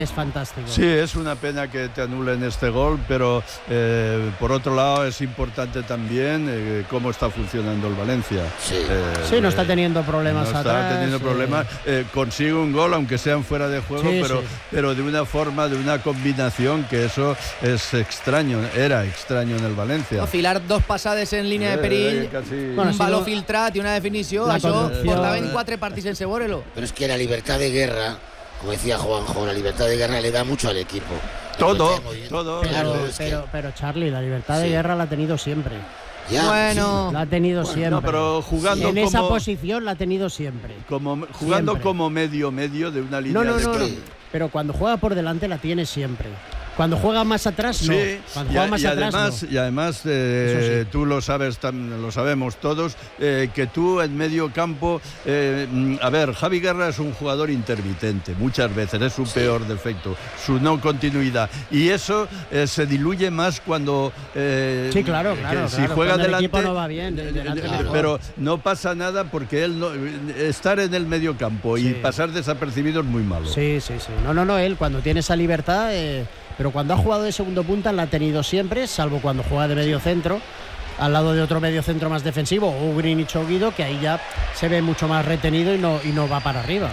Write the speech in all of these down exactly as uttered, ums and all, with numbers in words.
es fantástico. Sí, es una pena que te anulen este gol, pero eh, por otro lado es importante también eh, cómo está funcionando el Valencia. Sí, eh, sí no está teniendo problemas no atrás. está teniendo sí. problemas. Eh, consigue un gol, aunque sean fuera de juego, Sí, pero, sí. pero de una forma, de una combinación que eso es extraño, era extraño en el Valencia. No, filar dos passades en línia de Eh, perill, eh, quasi... un Bueno, baló sido... filtrat i una definició, La això conducció... portaven quatre partits sense veure-lo. Pero es que la libertad de guerra, como decía Juanjo, la libertad de guerra le da mucho al equipo. Todo, Muy bien. todo. Pero, Claro, es pero, que- pero Charlie, la libertad de Sí. guerra la ha tenido siempre. Ya, Bueno. La ha tenido Bueno, siempre. No, pero jugando en esa como, posición la ha tenido siempre. como jugando Siempre. como medio medio de una línea No, no, de no, no. Sí. Pero cuando juega por delante la tiene siempre. Cuando juega más atrás, no. Sí, Cuando y, juega a- más y atrás, además, no. y además eh, Eso sí. tú lo sabes, tam- lo sabemos todos, eh, que tú en medio campo, eh, mm, a ver, Javi Guerra es un jugador intermitente, muchas veces es su peor defecto, su no continuidad, y eso eh, se diluye más cuando eh, Sí, claro, que claro. si claro. juega Cuando delante, el equipo no va bien, de- delante Claro. mejor. pero no pasa nada porque él no, estar en el medio campo Sí. y pasar desapercibido es muy malo. Sí, sí, sí. No, no, no, él cuando tiene esa libertad, eh, pero cuando ha jugado de segundo punta la ha tenido siempre, salvo cuando juega de medio centro, al lado de otro medio centro más defensivo, o Greenwich o Guido, que ahí ya se ve mucho más retenido y no, y no va para arriba.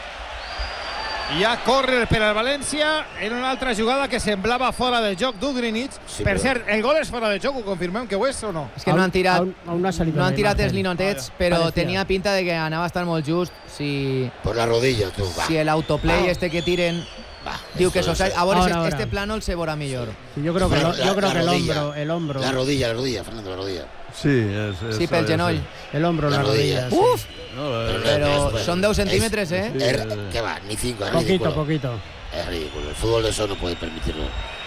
Hi ha córner per al València en una altra jugada que semblava fora de joc d'Ugrinic. Sí, per però- cert, el gol és fora de joc, ho confirmem que ho és o no? És que no han tirat, Aún, aún no ha salido no la han tirat els imagen. linotets, Vaya, però parecía. tenia pinta de que anava a estar molt just si, Por la rodilla, tú. Va. si el autoplay Va. este que tiren Va, diu que esto s'ho no sé. a veure, Ahora, este, ahora. este plano el se veurà millor. Sí, yo creo que, Bueno, lo- la- yo creo la que el rodilla. hombro, el hombro, La rodilla, la rodilla, Fernando, la rodilla. Sí, es, es- Sí, pel es- genoll. el hombro, La la, rodilla. rodilla. sí. Uf, no, eh, Però Es- són deu es- centímetres, eh? Sí. es- ¿Qué va? Ni cinco, es Poquito, ridículo. poquito. Es ridículo. El fútbol de eso no puede permitirlo.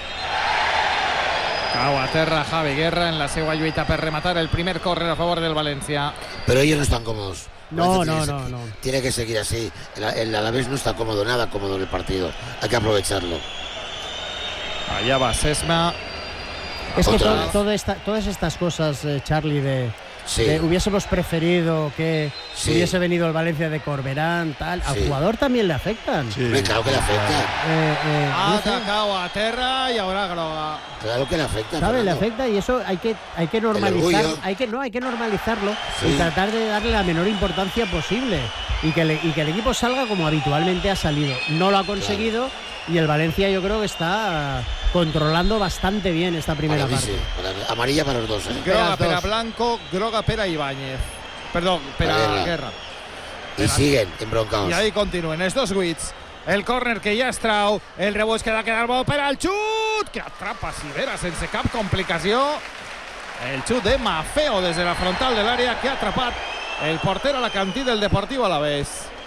Cau a terra Javi Guerra en la seva lluita per rematar el primer córner a favor del València. Pero ellos no están cómodos. No, Esto tiene no, que ser- no, no. Tiene que seguir así. El, el Alavés no está cómodo, nada cómodo en el partido. Hay que aprovecharlo. Allà va Sesma. Es que Otra to- vez. toda esta- todas estas cosas, eh, Charlie, de, Sí. de hubiésemos preferido que Sí. hubiese venido el Valencia de Corberán, tal, al Sí. jugador también le afectan. sí. Hombre, claro que le afecta. Eh, eh, dice- Ata, cau a terra i haurà groga. Claro que le afecta. ¿Sabe? Le Fernando. afecta y eso hay que hay que normalizar, orgullo. hay que no hay que normalizarlo Sí. y tratar de darle la menor importancia posible y que le- y que el equipo salga como habitualmente ha salido. No lo ha conseguido y el Valencia yo creo que está controlando bastante bien esta primera Para mí sí. parte. Para- Amarilla para los dos, ¿eh? Groga las per a dos. Blanco, groga per a Ibáñez. Perdó, per a Guerra. Guerra. Y siguen embroncados. I ahí continuen els dos buits. El córner que ja es trau, el rebuig que ha de quedar bo per al xut, que atrapa Sivera sense cap complicació. El xut de Mafeo des de la frontal de l'àrea que ha atrapat el porter alacantí del Deportiu Alavés.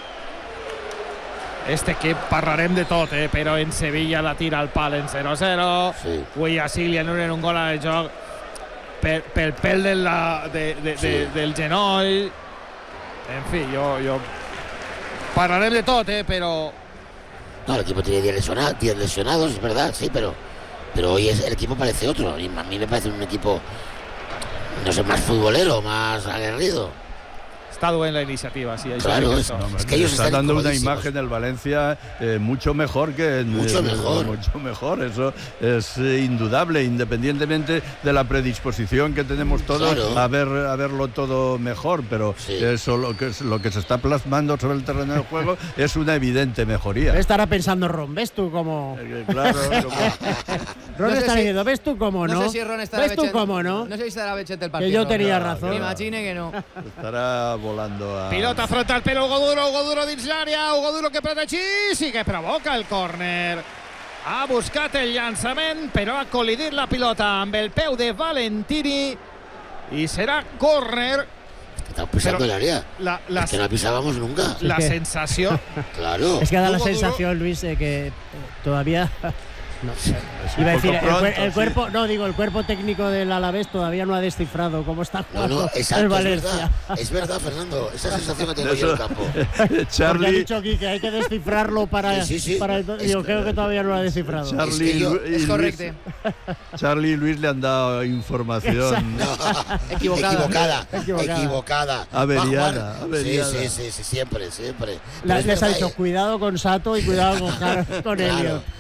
Este equip parlarem de tot, eh? Però en Sevilla la tira al pal en zero a zero. Sí. Avui a Sil li anulen un gol al joc per, pel pèl de la, de, de, Sí. de, del genoll. En fi, jo, jo... Parlarem de tot, eh? Però No, el equipo tiene diez lesionados, diez lesionados, es verdad, sí, pero, pero hoy es, el equipo parece otro. Y a mí me parece un equipo, no sé, más futbolero, más aguerrido. està duent la iniciativa, sí. Això Claro, sí que es- això. No, Es que ellos está están dando una incomodísimos. imagen del Valencia eh, mucho mejor que en- Mucho eh, mejor. mucho mejor, eso es eh, indudable, independientemente de la predisposición que tenemos todos Claro. a ver a verlo todo mejor, pero Sí. eso lo que es- lo que se está plasmando sobre el terreno del juego es una evidente mejoría. Estará pensando Ron, ¿ves tú cómo? Eh, Claro, como- Ron No sé está si- diciendo, ¿ves tú cómo no? No sé si Ron estarà ¿Ves tú veient- cómo no? No sé si estarà veient el partit. Que yo Ron. tenía no, razón. no. M'imagine que no. estará volando a Pilota frontal per Hugo Duro, Hugo Duro dins l'àrea, Hugo Duro que protegeix i que provoca el córner. Ha buscat el llançament, però ha col·lidit la pilota amb el peu de Valentini i serà córner. Estamos pisando Pero- el área. La, la, Es que no pisábamos nunca. la que- sensació... Claro. Es que da la Hugo Duro- sensación, Luis, de que eh, todavía. No, Es un iba a decir, poco el, cuer- pronto, el sí. cuerpo, no digo, el cuerpo técnico del Alavés todavía no ha descifrado cómo está No, jugando no, exacto, el es Valencia. verdad. Es verdad, Fernando. Esa sensación que tengo yo en el campo. Porque ha Charlie dicho aquí que hay que descifrarlo para. Sí, sí, sí. para el- Es yo que- creo que todavía no lo ha descifrado. Charlie Es que yo- y Lu- y És Luis- correcte. Charlie y Luis le han dado información. No, Equivocada. equivocada. Equivocada. Equivocada. Averiada, Va a jugar. averiada. Sí, sí, sí, sí, siempre, siempre. La- Pero es les ha verdad, dicho eh. cuidado con Sato y cuidado con, Har- con Claro. Elliot.